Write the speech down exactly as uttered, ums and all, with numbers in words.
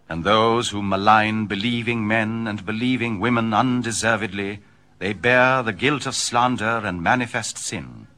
And those who malign believing men and believing women undeservedly, they bear the guilt of slander and manifest sin.